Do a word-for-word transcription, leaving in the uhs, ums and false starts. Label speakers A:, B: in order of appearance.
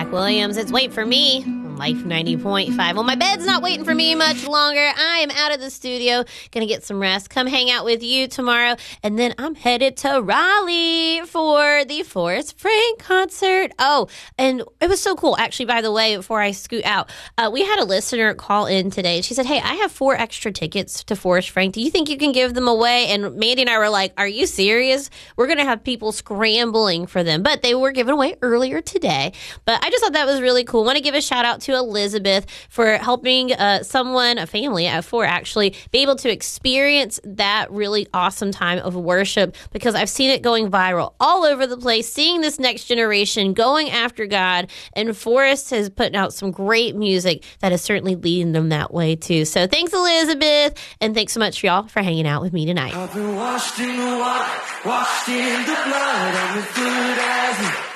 A: Zach Williams. It's Wait For Me on Life ninety point five. Well, my bed's not waiting for me much longer. I am out of the studio. Going to get some rest. Come hang out with you tomorrow. And then I'm headed to Raleigh for the Forrest Frank concert. Oh, and it was so cool. Actually, by the way, before I scoot out, uh, we had a listener call in today. She said, hey, I have four extra tickets to Forrest Frank. Do you think you can give them away? And Mandy and I were like, are you serious? We're going to have people scrambling for them. But they were given away earlier today. But I just thought that was really cool. I want to give a shout out to Elizabeth for helping uh, someone, a family of four actually, be able to experience that really awesome time of worship, because I've seen it going viral all over the place, seeing this next generation going after God, and Forrest has put out some great music that is certainly leading them that way too. So thanks, Elizabeth, and thanks so much for y'all for hanging out with me tonight.
B: I've been washed in the water, washed in the blood, I'm as good as